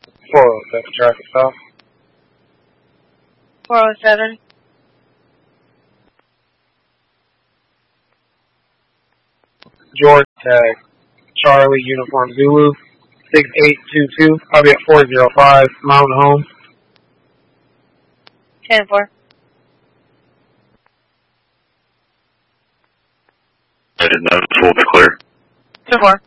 407 traffic stop. 407. George tag. Charlie Uniform Zulu. 6822. I'll be at 405 Mountain Home. 10-4. I did not full clear. 2-4.